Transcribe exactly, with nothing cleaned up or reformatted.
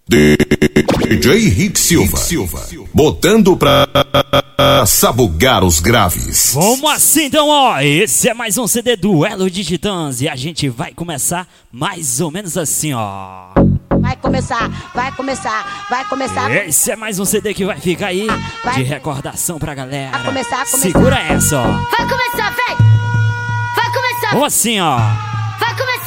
D J Rick Silva, Silva, botando pra sabugar os graves. Vamos assim então, ó. Esse é mais um C D Duelo de Titãs e a gente vai começar mais ou menos assim, ó. Vai começar, vai começar, vai começar. Esse é mais um C D que vai ficar aí vai. de recordação pra galera. Vai começar, começar. Segura essa, ó. Vai começar, vem. Vai começar. Vamos assim, ó. Vai começar.